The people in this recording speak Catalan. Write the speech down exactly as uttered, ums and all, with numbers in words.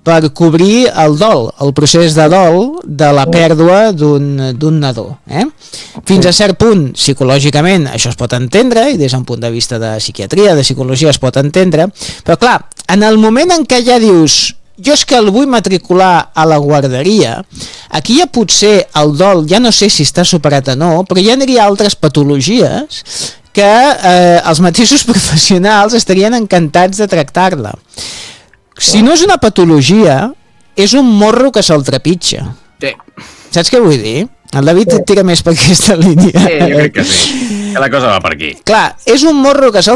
per cobrir el dol, el procés de dol de la pèrdua d'un nadó. Eh? Fins a cert punt, psicològicament, això es pot entendre, i des d'un punt de vista de psiquiatria, de psicologia es pot entendre, però clar, en el moment en què ja dius jo és que el vull matricular a la guarderia, aquí ja potser el dol, ja no sé si està superat o no, però ja aniria a altres patologies que eh, els mateixos professionals estarien encantats de tractar-la. Si no és una patologia, és un morro que se'l trepitja. Sí. Saps què vull dir? El David et tira més per aquesta línia. Sí, jo crec que sí. Que la cosa va per aquí. Clar, és un morro que se'l